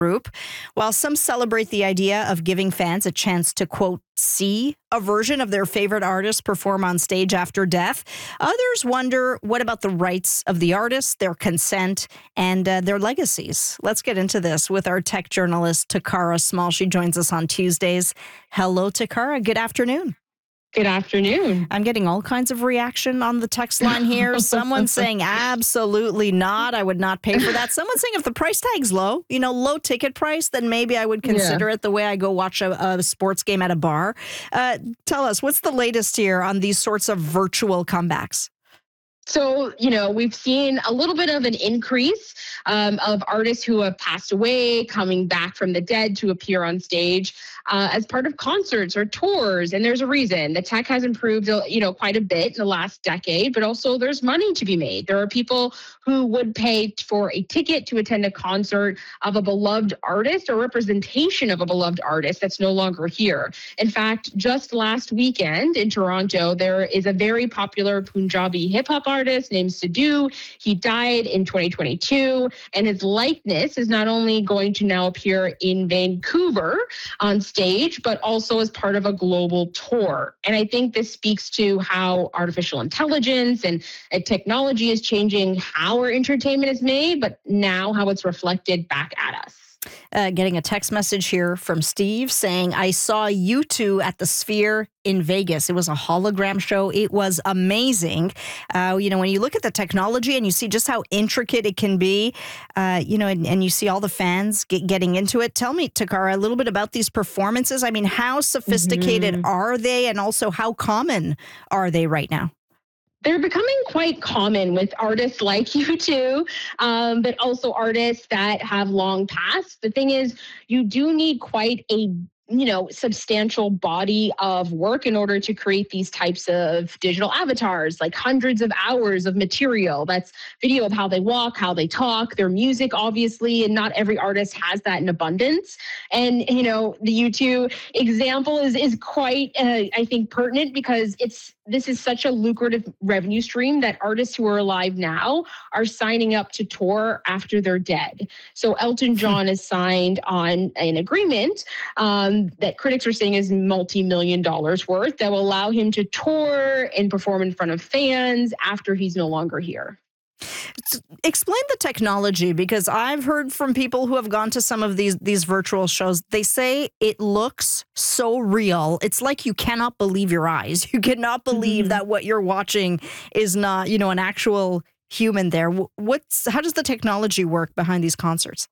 group. While some celebrate the idea of giving fans a chance to, quote, see a version of their favorite artist perform on stage after death, others wonder, what about the rights of the artists, their consent, and their legacies? Let's get into this with our tech journalist, Takara Small. She joins us on Tuesdays. Hello, Takara. Good afternoon. Good afternoon. I'm getting all kinds of reaction on the text line here. Someone saying, absolutely not. I would not pay for that. Someone saying if the price tag's low, low ticket price, then maybe I would consider it the way I go watch a sports game at a bar. Tell us, what's the latest here on these sorts of virtual comebacks? So, we've seen a little bit of an increase of artists who have passed away coming back from the dead to appear on stage as part of concerts or tours. And there's a reason. The tech has improved, quite a bit in the last decade, but also there's money to be made. There are people who would pay for a ticket to attend a concert of a beloved artist or representation of a beloved artist that's no longer here. In fact, just last weekend in Toronto, there is a very popular Punjabi hip-hop artist named Sidhu. He died in 2022, and his likeness is not only going to now appear in Vancouver on stage, but also as part of a global tour. And I think this speaks to how artificial intelligence and technology is changing how our entertainment is made, but now how it's reflected back at us. Getting a text message here from Steve saying, I saw U2 at the Sphere in Vegas. It was a hologram show. It was amazing. When you look at the technology and you see just how intricate it can be, and you see all the fans getting into it. Tell me, Takara, a little bit about these performances. I mean, how sophisticated are they? And also how common are they right now? They're becoming quite common with artists like U2, but also artists that have long passed. The thing is, you do need quite a substantial body of work in order to create these types of digital avatars, like hundreds of hours of material. That's video of how they walk, how they talk, their music, obviously, and not every artist has that in abundance. And, the U2 example is quite, I think, pertinent because this is such a lucrative revenue stream that artists who are alive now are signing up to tour after they're dead. So Elton John is signed on an agreement that critics are saying is multi-million dollars worth that will allow him to tour and perform in front of fans after he's no longer here. Explain the technology, because I've heard from people who have gone to some of these virtual shows. They say it looks so real. It's like you cannot believe your eyes. You cannot believe that what you're watching is not, an actual human there. How does the technology work behind these concerts?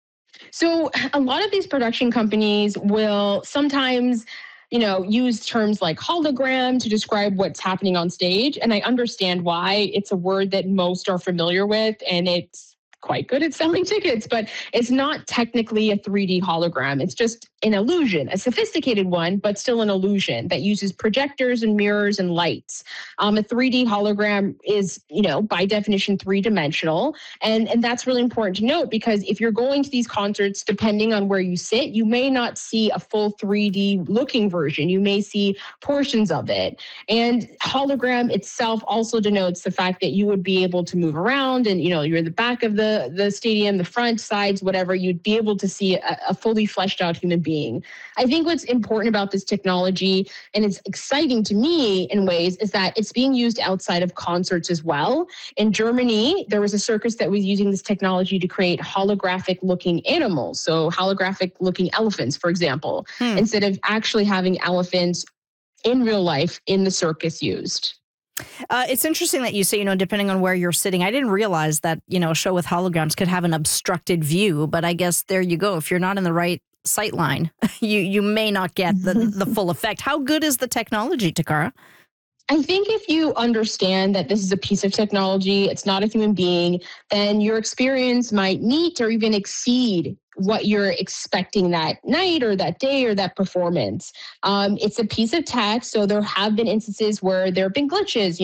So a lot of these production companies will sometimes use terms like hologram to describe what's happening on stage. And I understand why. It's a word that most are familiar with, and it's quite good at selling tickets, but it's not technically a 3D hologram. It's just an illusion, a sophisticated one, but still an illusion that uses projectors and mirrors and lights. A 3D hologram is, by definition, three-dimensional. And that's really important to note, because if you're going to these concerts, depending on where you sit, you may not see a full 3D looking version. You may see portions of it. And hologram itself also denotes the fact that you would be able to move around and, you're in the back of the stadium, the front, sides, whatever, you'd be able to see a fully fleshed out human being. I think what's important about this technology, and it's exciting to me in ways, is that it's being used outside of concerts as well. In Germany, there was a circus that was using this technology to create holographic looking animals. So holographic looking elephants, for example, instead of actually having elephants in real life in the circus used. It's interesting that you say, depending on where you're sitting. I didn't realize that, a show with holograms could have an obstructed view, but I guess there you go. If you're not in the right sight line, you may not get the full effect. How good is the technology, Takara? I think if you understand that this is a piece of technology, it's not a human being, then your experience might meet or even exceed what you're expecting that night or that day or that performance. It's a piece of tech, so there have been instances where there have been glitches,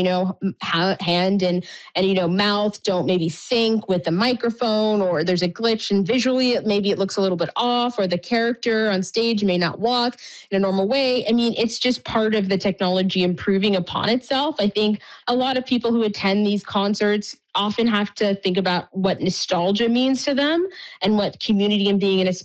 hand and mouth don't maybe sync with the microphone, or there's a glitch and visually maybe it looks a little bit off, or the character on stage may not walk in a normal way. I mean, it's just part of the technology improving upon itself. I think a lot of people who attend these concerts often have to think about what nostalgia means to them and what community and being in a